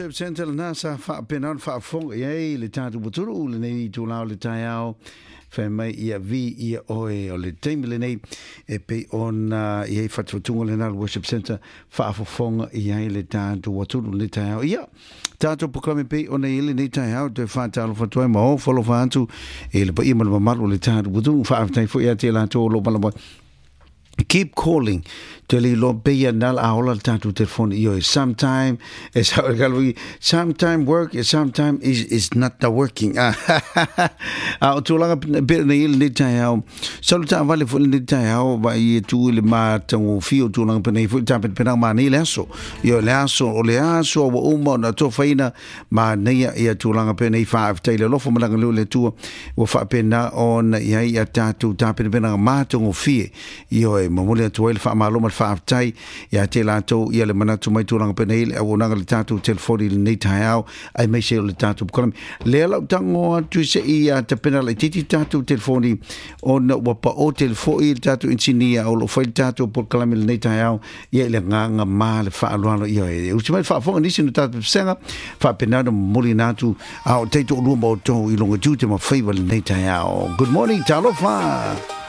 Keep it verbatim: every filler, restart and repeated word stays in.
Worship Center na sa fa penan fa fong ye le tatu buturu le nei tu lao le taiao fa mai ia vi ia oe o le time le nei e pe on ye fa tutungo le na Worship Center fa fong ia le tatu buturu le taiao ia tatu proclame pe on le nei taiao te fa talo fa toi mo follow fa antu e le pa ima le malu le tatu buturu fa tai fo ia te la to lo bala. Keep calling. Teli lo beya nal aola tatu telefon iyo. Sometime is how galwi. Sometime work. Sometime is is not the working. Ah, tulanga bit na il nita yao. Saluta vale fu nita yao ba i tu le ma tangu fio tulanga pena fu tapet pena ma ni leso. Yo leso o leso wa uma na to faina ma nia ia tulanga pena i five taile lo fu malanga le tu wa fa pena on ia ia tatu tapet pena ma tangu fie. Yo mamule tuel fa maloma fa tai ya te lato ia le manatu mai turanga penel e wonanga le tatu telefoni le nei taiao ai mai se le tatu kolam le la tango tu se ia te penal le titi tatu telefoni on wa pa o telefoni tatu insinia o lo fa tatu por kolam le nei taiao ia le nganga ma le fa aloalo ia e u se mai fa fo ni sinu tatu senga fa penado molinatu au te to lu mo to i longa tu te ma favor le nei taiao. Good morning talofa.